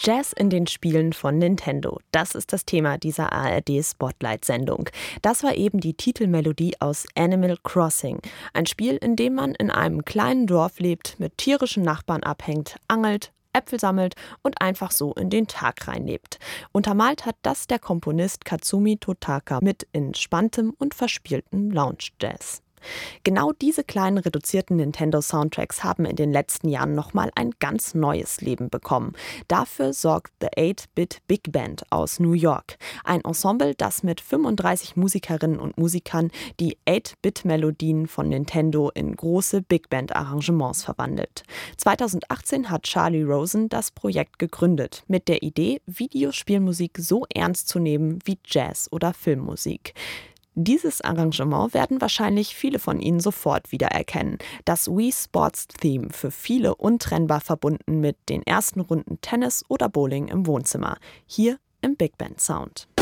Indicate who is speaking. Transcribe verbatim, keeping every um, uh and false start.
Speaker 1: Jazz in den Spielen von Nintendo. Das ist das Thema dieser A R D-Spotlight-Sendung. Das war eben die Titelmelodie aus Animal Crossing. Ein Spiel, in dem man in einem kleinen Dorf lebt, mit tierischen Nachbarn abhängt, angelt, Äpfel sammelt und einfach so in den Tag reinlebt. Untermalt hat das der Komponist Katsumi Totaka mit entspanntem und verspieltem Lounge-Jazz. Genau diese kleinen reduzierten Nintendo-Soundtracks haben in den letzten Jahren nochmal ein ganz neues Leben bekommen. Dafür sorgt The acht-Bit Big Band aus New York. Ein Ensemble, das mit fünfunddreißig Musikerinnen und Musikern die acht-Bit-Melodien von Nintendo in große Big Band-Arrangements verwandelt. zweitausendachtzehn hat Charlie Rosen das Projekt gegründet, mit der Idee, Videospielmusik so ernst zu nehmen wie Jazz oder Filmmusik. Dieses Arrangement werden wahrscheinlich viele von Ihnen sofort wiedererkennen. Das Wii Sports Theme, für viele untrennbar verbunden mit den ersten Runden Tennis oder Bowling im Wohnzimmer. Hier im Big Band Sound.